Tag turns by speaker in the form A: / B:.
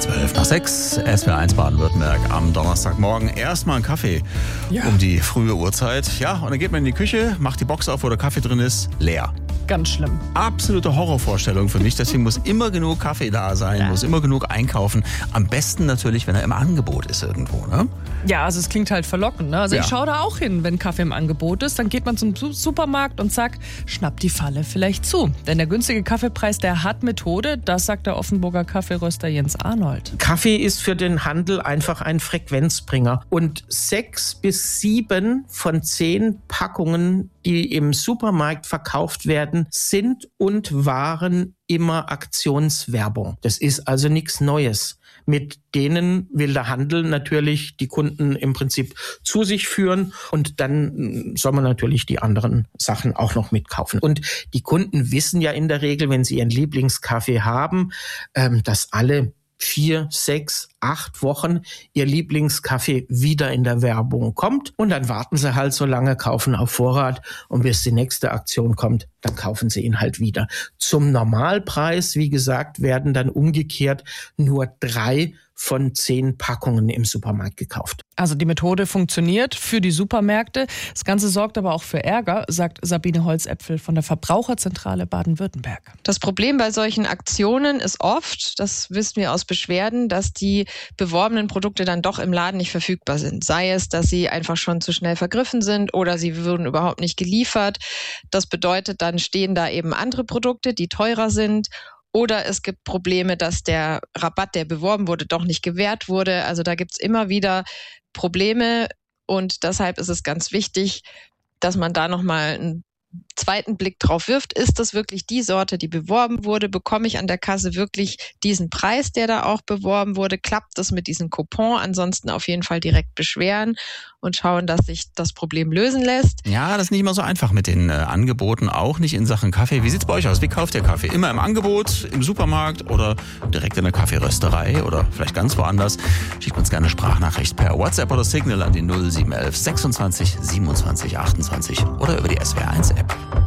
A: 5:12 SWR1 Baden-Württemberg am Donnerstagmorgen. Erstmal einen Kaffee um die frühe Uhrzeit. Ja, und dann geht man in die Küche, macht die Box auf, wo der Kaffee drin ist, leer.
B: Ganz schlimm.
A: Absolute Horrorvorstellung für mich. Deswegen muss immer genug Kaffee da sein, muss immer genug einkaufen. Am besten natürlich, wenn er im Angebot ist irgendwo, ne?
B: Ja, also es klingt halt verlockend, ne? Also ich schaue da auch hin, wenn Kaffee im Angebot ist. Dann geht man zum Supermarkt und zack, schnappt die Falle vielleicht zu. Denn der günstige Kaffeepreis, der hat Methode. Das sagt der Offenburger Kaffeeröster Jens Arnold.
C: Kaffee ist für den Handel einfach ein Frequenzbringer. Und 6 bis 7 von 10 Packungen, die im Supermarkt verkauft werden, sind und waren immer Aktionswerbung. Das ist also nichts Neues. Mit denen will der Handel natürlich die Kunden im Prinzip zu sich führen und dann soll man natürlich die anderen Sachen auch noch mitkaufen. Und die Kunden wissen ja in der Regel, wenn sie ihren Lieblingskaffee haben, dass alle 4, 6, 8 Wochen ihr Lieblingskaffee wieder in der Werbung kommt und dann warten sie halt so lange, kaufen auf Vorrat und bis die nächste Aktion kommt, dann kaufen sie ihn halt wieder. Zum Normalpreis, wie gesagt, werden dann umgekehrt nur 3 von 10 Packungen im Supermarkt gekauft.
B: Also die Methode funktioniert für die Supermärkte. Das Ganze sorgt aber auch für Ärger, sagt Sabine Holzäpfel von der Verbraucherzentrale Baden-Württemberg.
D: Das Problem bei solchen Aktionen ist oft, das wissen wir aus Beschwerden, dass die beworbenen Produkte dann doch im Laden nicht verfügbar sind. Sei es, dass sie einfach schon zu schnell vergriffen sind oder sie würden überhaupt nicht geliefert. Das bedeutet, dann stehen da eben andere Produkte, die teurer sind. Oder es gibt Probleme, dass der Rabatt, der beworben wurde, doch nicht gewährt wurde. Also da gibt es immer wieder Probleme und deshalb ist es ganz wichtig, dass man da nochmal einen zweiten Blick drauf wirft. Ist das wirklich die Sorte, die beworben wurde? Bekomme ich an der Kasse wirklich diesen Preis, der da auch beworben wurde? Klappt das mit diesem Coupon? Ansonsten auf jeden Fall direkt beschweren und schauen, dass sich das Problem lösen lässt.
A: Ja, das ist nicht immer so einfach mit den Angeboten, auch nicht in Sachen Kaffee. Wie sieht's bei euch aus? Wie kauft ihr Kaffee? Immer im Angebot, im Supermarkt oder direkt in der Kaffeerösterei oder vielleicht ganz woanders? Schickt uns gerne eine Sprachnachricht per WhatsApp oder Signal an die 0711 26 27 28 oder über die SWR1 App.